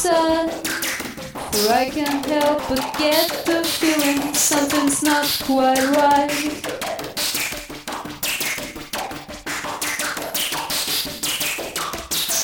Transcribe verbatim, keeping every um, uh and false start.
sad, for I can't help but get the feeling something's not quite right.